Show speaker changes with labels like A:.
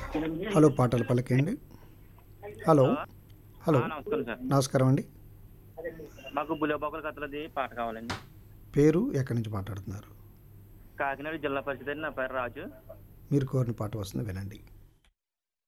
A: Hello పాటలు పలకండి. Hello
B: hello.
A: Hello
B: నమస్కారం సార్.
A: నమస్కారం అండి.
B: మాకు బులేబాకుల కథలది పాట కావాలండి.
A: పేరు ఎక్కడి నుంచి మాట్లాడుతున్నారు?
B: కాకినాడ జిల్లా పరిషత్ అండి. నా పేరు రాజు.
A: మీరు కోరిన పాట వస్తుంది, వినండి.